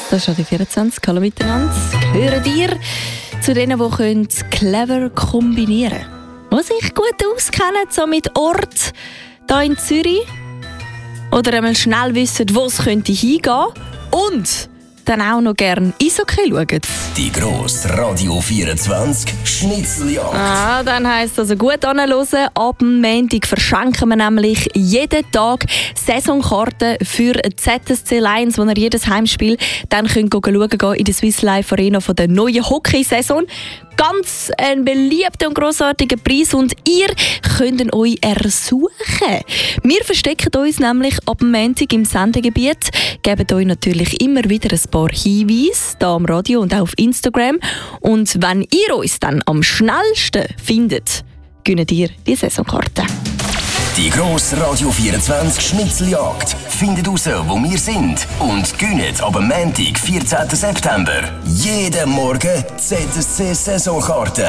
Das ist Radio 24. Hallo miteinander. Gehören dir zu denen, die clever kombinieren können? Die sich gut auskennen, so mit Ort hier in Zürich. Oder einmal schnell wissen, wo es könnte hingehen. Und dann auch noch gerne Eishockey schauen. Die grosse Radio 24 Schnitzeljagd. Dann heisst also gut anhören. Ab dem Montag verschenken wir nämlich jeden Tag Saisonkarten für ZSC Lions, wo ihr jedes Heimspiel dann könnt schauen gehen in der Swiss Life Arena von der neuen Hockeysaison. Ganz ein beliebter und grossartiger Preis und ihr könnt ihn euch ersuchen. Wir verstecken uns nämlich ab dem Montag im Sendegebiet, geben euch natürlich immer wieder ein paar Hinweise hier am Radio und auch auf Instagram. Und wenn ihr uns dann am schnellsten findet, gönnt ihr die Saisonkarte. Die grosse Radio 24 Schnitzeljagd. Findet raus, wo wir sind und gönnt ab Montag, 14. September, jeden Morgen ZSC Saisonkarte.